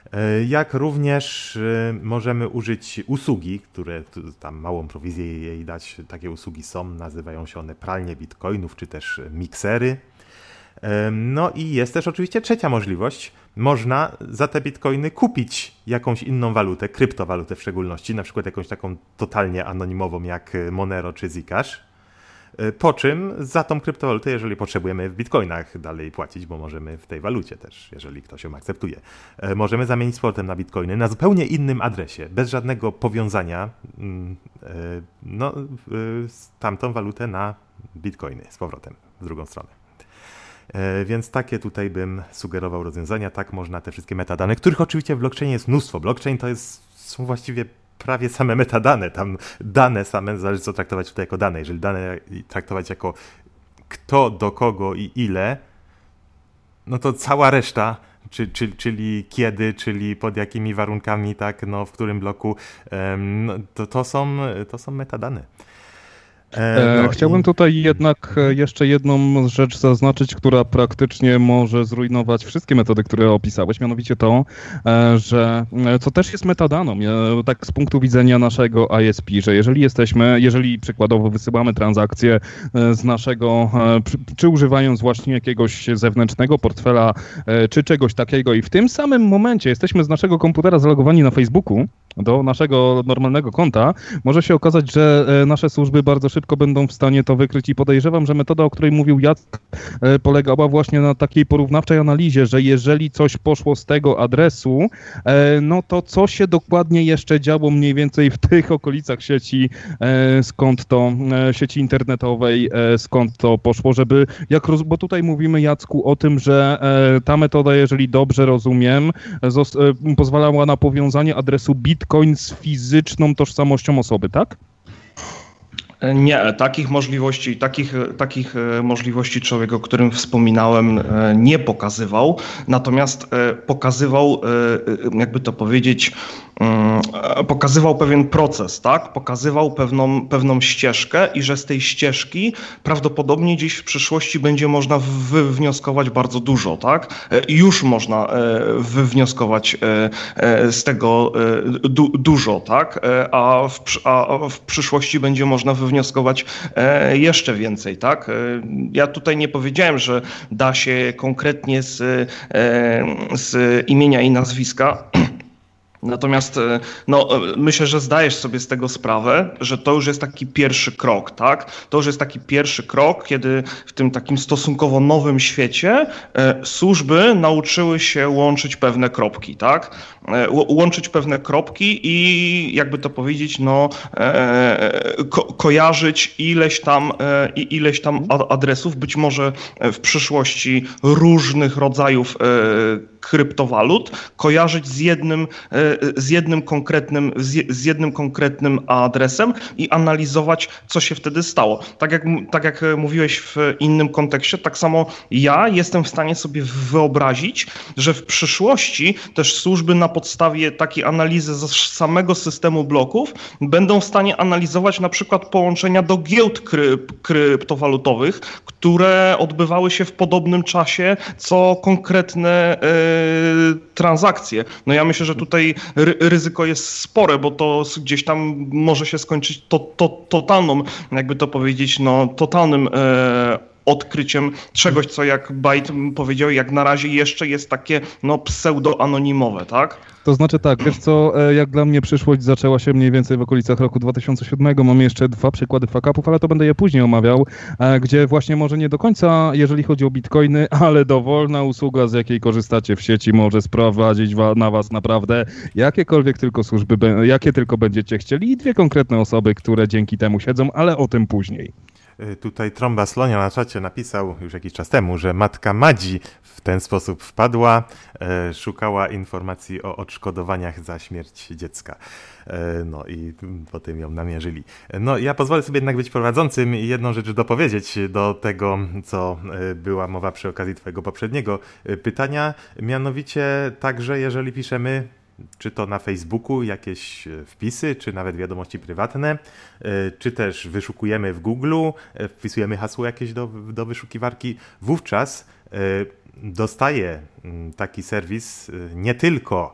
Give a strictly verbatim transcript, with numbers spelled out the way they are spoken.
Jak również możemy użyć usługi, które tam małą prowizję jej dać, takie usługi są, nazywają się one pralnie bitcoinów, czy też miksery. No i jest też oczywiście trzecia możliwość. Można za te bitcoiny kupić jakąś inną walutę, kryptowalutę w szczególności, na przykład jakąś taką totalnie anonimową jak Monero czy Zcash. Po czym za tą kryptowalutę, jeżeli potrzebujemy w bitcoinach dalej płacić, bo możemy w tej walucie też, jeżeli ktoś ją akceptuje, możemy zamienić z powrotem na bitcoiny na zupełnie innym adresie, bez żadnego powiązania no, z tamtą walutę na bitcoiny z powrotem w drugą stronę. Więc takie tutaj bym sugerował rozwiązania. Tak można te wszystkie metadane, których oczywiście w blockchainie jest mnóstwo. Blockchain to jest, są właściwie prawie same metadane. Tam dane same, zależy co traktować tutaj jako dane. Jeżeli dane traktować jako kto, do kogo i ile, no to cała reszta, czy, czy, czyli kiedy, czyli pod jakimi warunkami, tak, no w którym bloku, no, to, to, są, to są metadane. No Chciałbym i... tutaj jednak jeszcze jedną rzecz zaznaczyć, która praktycznie może zrujnować wszystkie metody, które opisałeś, mianowicie to, że co też jest metadaną, tak z punktu widzenia naszego I S P, że jeżeli jesteśmy, jeżeli przykładowo wysyłamy transakcje z naszego, czy, czy używając właśnie jakiegoś zewnętrznego portfela, czy czegoś takiego i w tym samym momencie jesteśmy z naszego komputera zalogowani na Facebooku, do naszego normalnego konta, może się okazać, że nasze służby bardzo szybko będą w stanie to wykryć i podejrzewam, że metoda, o której mówił Jacek, polegała właśnie na takiej porównawczej analizie, że jeżeli coś poszło z tego adresu, no to co się dokładnie jeszcze działo mniej więcej w tych okolicach sieci, skąd to, sieci internetowej, skąd to poszło, żeby, jak roz, bo tutaj mówimy, Jacku, o tym, że ta metoda, jeżeli dobrze rozumiem, pozwalała na powiązanie adresu bit Bitcoin z fizyczną tożsamością osoby, tak? Nie, takich możliwości, takich, takich możliwości człowiek, o którym wspominałem, nie pokazywał, natomiast pokazywał, jakby to powiedzieć, pokazywał pewien proces, tak? Pokazywał pewną, pewną ścieżkę i że z tej ścieżki prawdopodobnie gdzieś w przyszłości będzie można wywnioskować bardzo dużo, tak? I już można wywnioskować z tego du dużo, tak? A w, a w przyszłości będzie można wywnioskować jeszcze więcej, tak? Ja tutaj nie powiedziałem, że da się konkretnie z, z imienia i nazwiska. Natomiast no, myślę, że zdajesz sobie z tego sprawę, że to już jest taki pierwszy krok, tak? To już jest taki pierwszy krok, kiedy w tym takim stosunkowo nowym świecie e, służby nauczyły się łączyć pewne kropki, tak? E, łączyć pewne kropki i jakby to powiedzieć, no e, ko kojarzyć ileś tam, e, ileś tam adresów, być może w przyszłości różnych rodzajów e, kryptowalut, kojarzyć z jednym, z jednym konkretnym, z jednym konkretnym adresem i analizować, co się wtedy stało. Tak jak, tak jak mówiłeś w innym kontekście, tak samo ja jestem w stanie sobie wyobrazić, że w przyszłości też służby na podstawie takiej analizy z samego systemu bloków będą w stanie analizować na przykład połączenia do giełd kryp kryptowalutowych, które odbywały się w podobnym czasie, co konkretne transakcje. No ja myślę, że tutaj ryzyko jest spore, bo to gdzieś tam może się skończyć to, to, totalną, jakby to powiedzieć, no totalnym e, odkryciem czegoś, co jak Byte powiedział, jak na razie jeszcze jest takie no pseudo-anonimowe, tak? To znaczy tak, wiesz co, jak dla mnie przyszłość zaczęła się mniej więcej w okolicach roku dwa tysiące siódmego. Mam jeszcze dwa przykłady fuck-upów, ale to będę je później omawiał, gdzie właśnie może nie do końca, jeżeli chodzi o bitcoiny, ale dowolna usługa, z jakiej korzystacie w sieci, może sprowadzić na was naprawdę jakiekolwiek tylko służby, jakie tylko będziecie chcieli i dwie konkretne osoby, które dzięki temu siedzą, ale o tym później. Tutaj Trąba Slonia na czacie napisał już jakiś czas temu, że matka Madzi w ten sposób wpadła, e, szukała informacji o odszkodowaniach za śmierć dziecka. E, no i potem ją namierzyli. No ja pozwolę sobie jednak być prowadzącym i jedną rzecz dopowiedzieć do tego, co była mowa przy okazji twojego poprzedniego pytania. Mianowicie także jeżeli piszemy czy to na Facebooku jakieś wpisy, czy nawet wiadomości prywatne, czy też wyszukujemy w Google, wpisujemy hasło jakieś do, do wyszukiwarki, wówczas dostaje taki serwis nie tylko